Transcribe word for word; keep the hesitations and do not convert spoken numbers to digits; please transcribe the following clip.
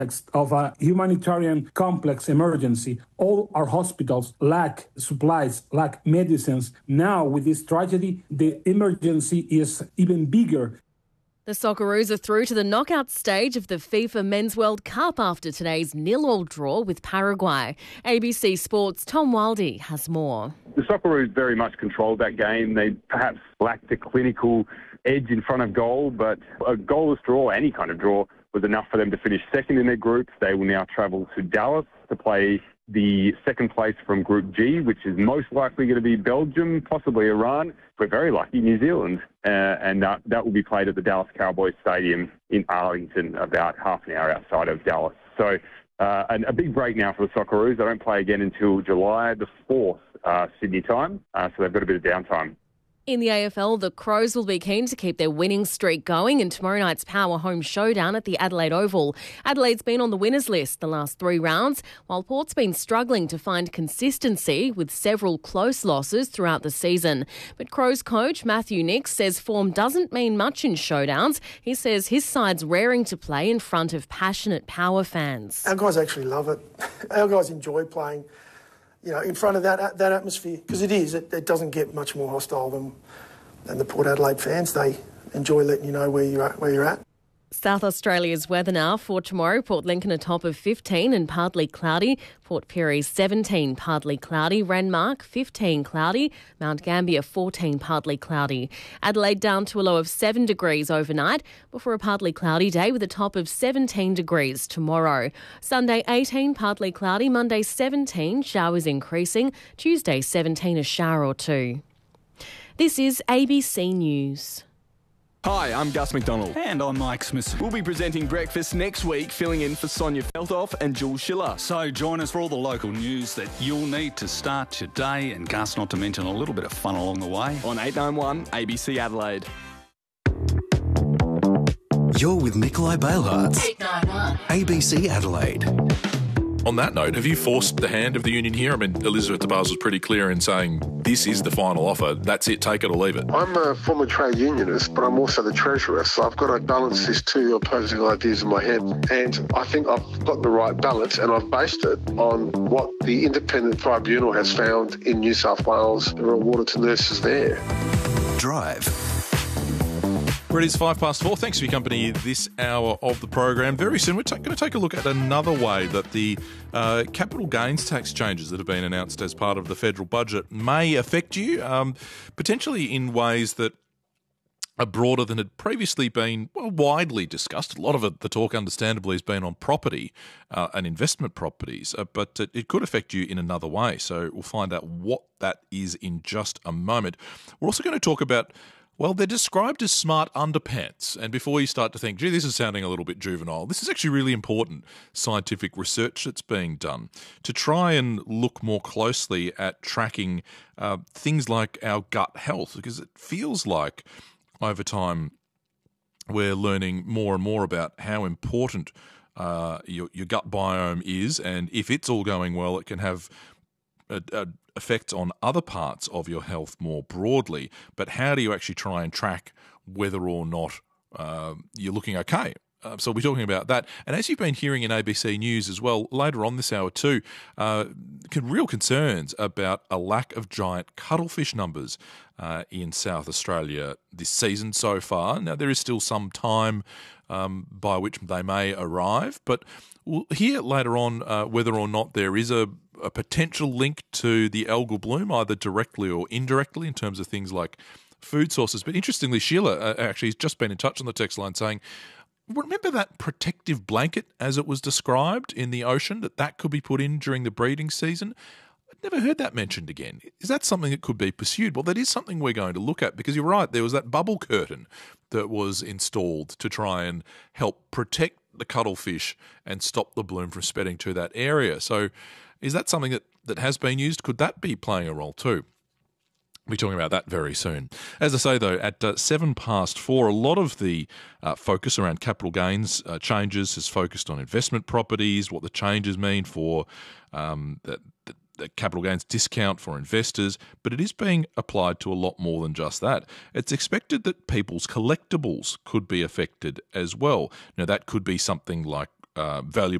of a humanitarian complex emergency. All our hospitals lack supplies, lack medicines. Now, with this tragedy, the emergency is even bigger. The Socceroos are through to the knockout stage of the FIFA Men's World Cup after today's nil-all draw with Paraguay. A B C Sports' Tom Wildy has more. The Socceroos very much controlled that game. They perhaps lacked a clinical edge in front of goal, but a goalless draw, any kind of draw, was enough for them to finish second in their group. They will now travel to Dallas to play the second place from Group G, which is most likely going to be Belgium, possibly Iran. If we're very lucky, New Zealand. Uh, and uh, that will be played at the Dallas Cowboys Stadium in Arlington, about half an hour outside of Dallas. So uh, and a big break now for the Socceroos. They don't play again until July the fourth, uh, Sydney time. Uh, so they've got a bit of downtime. In the A F L, the Crows will be keen to keep their winning streak going in tomorrow night's Power Home Showdown at the Adelaide Oval. Adelaide's been on the winners list the last three rounds, while Port's been struggling to find consistency with several close losses throughout the season. But Crows coach Matthew Nicks says form doesn't mean much in showdowns. He says his side's raring to play in front of passionate Power fans. Our guys actually love it. Our guys enjoy playing, you know, in front of that that atmosphere, because it is. It, it doesn't get much more hostile than than the Port Adelaide fans. They enjoy letting you know where you're at, where you're at. South Australia's weather now for tomorrow. Port Lincoln a top of fifteen and partly cloudy. Port Pirie seventeen, partly cloudy. Renmark fifteen, cloudy. Mount Gambier fourteen, partly cloudy. Adelaide down to a low of seven degrees overnight before a partly cloudy day with a top of seventeen degrees tomorrow. Sunday eighteen, partly cloudy. Monday seventeen, showers increasing. Tuesday seventeen, a shower or two. This is A B C News. Hi, I'm Gus McDonald. And I'm Mike Smith. We'll be presenting breakfast next week, filling in for Sonia Feltoff and Jules Schiller. So join us for all the local news that you'll need to start your day, and Gus, not to mention a little bit of fun along the way. On eight nine one A B C Adelaide. You're with Nikolai Bailhartz. eight nine one A B C Adelaide. On that note, have you forced the hand of the union here? I mean, Elizabeth de Bars was pretty clear in saying this is the final offer. That's it, take it or leave it. I'm a former trade unionist, but I'm also the treasurer, so I've got to balance these two opposing ideas in my head. And I think I've got the right balance, and I've based it on what the independent tribunal has found in New South Wales that are awarded to nurses there. Drive. It is five past four. Thanks for your company this hour of the program. Very soon we're ta- going to take a look at another way that the uh, capital gains tax changes that have been announced as part of the federal budget may affect you, um, potentially in ways that are broader than had previously been well, widely discussed. A lot of it, the talk understandably, has been on property uh, and investment properties, uh, but it, it could affect you in another way. So we'll find out what that is in just a moment. We're also going to talk about, well, they're described as smart underpants. And before you start to think, gee, this is sounding a little bit juvenile, this is actually really important scientific research that's being done to try and look more closely at tracking uh, things like our gut health, because it feels like over time we're learning more and more about how important uh, your, your gut biome is, and if it's all going well, it can have a, a effects on other parts of your health more broadly. But how do you actually try and track whether or not uh, you're looking okay? Uh, so we're talking about that. And as you've been hearing in A B C News as well, later on this hour too, uh, real concerns about a lack of giant cuttlefish numbers uh, in South Australia this season so far. Now, there is still some time um, by which they may arrive, but we'll hear later on uh, whether or not there is a a potential link to the algal bloom, either directly or indirectly, in terms of things like food sources. But interestingly, Sheila uh, actually has just been in touch on the text line saying, remember that protective blanket as it was described in the ocean, that that could be put in during the breeding season? I've never heard that mentioned again. Is that something that could be pursued? Well, that is something we're going to look at, because you're right, there was that bubble curtain that was installed to try and help protect the cuttlefish and stop the bloom from spreading to that area. So is that something that, that has been used? Could that be playing a role too? We'll be talking about that very soon. As I say, though, at uh, seven past four, a lot of the uh, focus around capital gains uh, changes has focused on investment properties, what the changes mean for um, the, the, the capital gains discount for investors, but it is being applied to a lot more than just that. It's expected that people's collectibles could be affected as well. Now, that could be something like uh, valuable